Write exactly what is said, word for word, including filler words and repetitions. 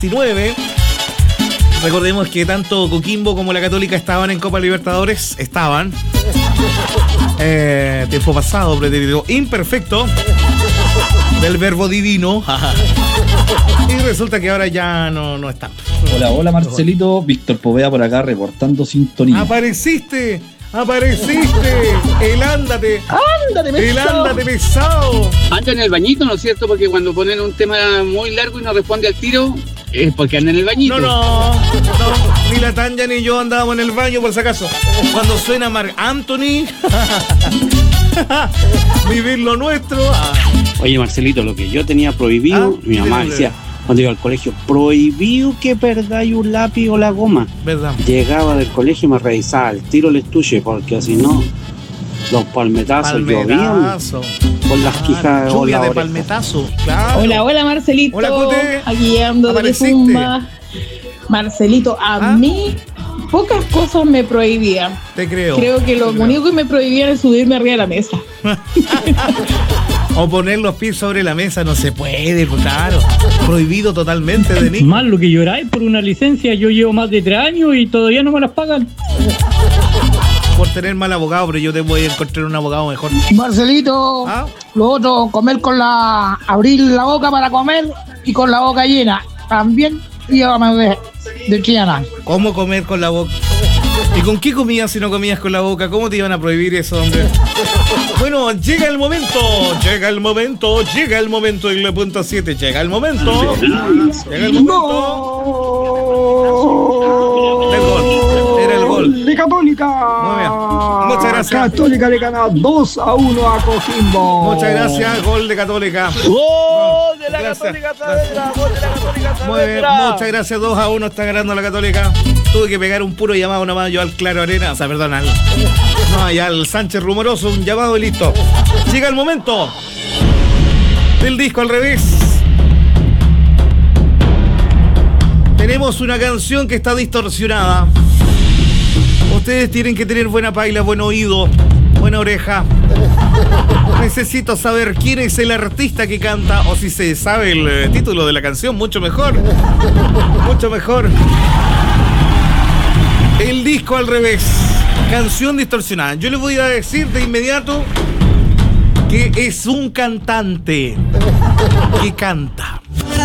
diecinueve. Recordemos que tanto Coquimbo como la Católica estaban en Copa Libertadores. Estaban. Eh, tiempo pasado, pretérito imperfecto del verbo divino. Y resulta que ahora ya no, no están. Hola, hola Marcelito. Víctor Poveda por acá reportando sintonía. ¡Apareciste! ¡Apareciste! ¡El ándate! ¡Ándate, pesado! ¡El ándate pesado! Anda en el bañito, ¿no es cierto? Porque cuando ponen un tema muy largo y no responde al tiro, es porque anda en el bañito. No, no, no. Ni la Tanya ni yo andábamos en el baño, por si acaso. Cuando suena Marc Anthony, vivir lo nuestro. Ah. Oye, Marcelito, lo que yo tenía prohibido, Ah, mi mamá decía, cuando iba al colegio, prohibido que perdáis un lápiz o la goma. ¿Verdad? Llegaba del colegio y me revisaba el tiro el estuche, porque si no, los palmetazos llovían Palmetazo. con las quijas o Lluvia la de oreja. palmetazo. Claro. Hola, hola Marcelito. Hola, Cote. Aquí ando de Apareciste. Zumba. Marcelito, a ¿Ah? mí pocas cosas me prohibían. Te creo. Creo que lo Te creo. único que me prohibían es subirme arriba de la mesa. O poner los pies sobre la mesa no se puede, claro. Prohibido totalmente, Denis. Más lo que lloráis por una licencia, yo llevo más de tres años y todavía no me las pagan. Por tener mal abogado, pero yo te voy a encontrar un abogado mejor. Marcelito, ¿Ah? lo otro, comer con la... abrir la boca para comer y con la boca llena. También llévame de, de Chiana. ¿Cómo comer con la boca? ¿Y con qué comías si no comías con la boca? ¿Cómo te iban a prohibir eso, hombre? Bueno, llega el momento, llega el momento, llega el momento en la punta siete, llega el momento, llega el momento del gol, era el gol. De Católica. Muy bien, muchas gracias. Católica le gana dos a uno a Coquimbo. Muchas gracias, gol de Católica. ¡Gol de la Gracias, Católica gracias. Saavedra! ¡Gol de la Católica Muy bien, Saavedra! muchas gracias, dos a uno está ganando la Católica. Tuve que pegar un puro llamado nomás yo al Claro Arena, o sea, perdón, al, no, y al Sánchez Rumoroso, un llamado y listo. Llega el momento del disco al revés. Tenemos una canción que está distorsionada. Ustedes tienen que tener buena paila, buen oído, buena oreja. Necesito saber quién es el artista que canta, o si se sabe el eh, título de la canción, mucho mejor. Mucho mejor. El disco al revés. Canción distorsionada. Yo les voy a decir de inmediato que es un cantante que canta.